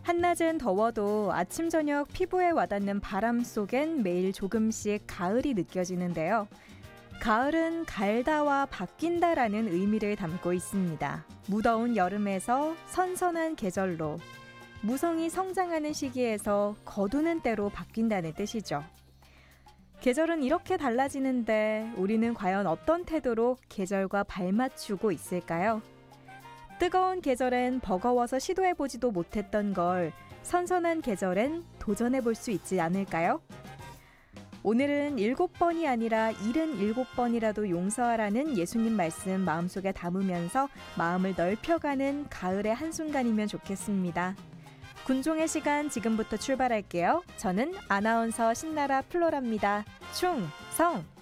한낮은 더워도 아침 저녁 피부에 와닿는 바람 속엔 매일 조금씩 가을이 느껴지는데요. 가을은 갈다와 바뀐다라는 의미를 담고 있습니다. 무더운 여름에서 선선한 계절로, 무성이 성장하는 시기에서 거두는 때로 바뀐다는 뜻이죠. 계절은 이렇게 달라지는데 우리는 과연 어떤 태도로 계절과 발맞추고 있을까요? 뜨거운 계절엔 버거워서 시도해보지도 못했던 걸 선선한 계절엔 도전해볼 수 있지 않을까요? 오늘은 7번이 아니라 77번이라도 용서하라는 예수님 말씀 마음속에 담으면서 마음을 넓혀가는 가을의 한순간이면 좋겠습니다. 군종의 시간 지금부터 출발할게요. 저는 아나운서 신나라 플로라입니다. 충성!